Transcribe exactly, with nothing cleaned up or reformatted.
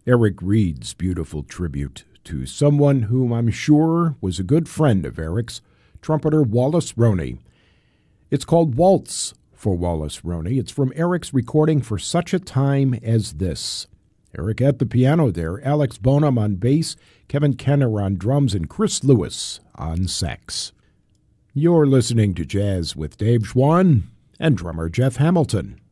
Eric Reed's beautiful tribute to someone whom I'm sure was a good friend of Eric's, trumpeter Wallace Roney. It's called Waltz for Wallace Roney. It's from Eric's recording For Such a Time as This. Eric at the piano there, Alex Bonham on bass, Kevin Kenner on drums, and Chris Lewis on sax. You're listening to Jazz with Dave Schwann and drummer Jeff Hamilton.